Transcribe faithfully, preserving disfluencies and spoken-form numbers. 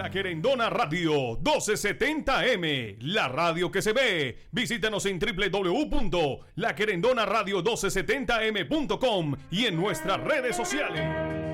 La Querendona Radio doce setenta M, la radio que se ve. Visítanos en doble u doble u doble u punto la querendona radio doce setenta m punto com y en nuestras redes sociales.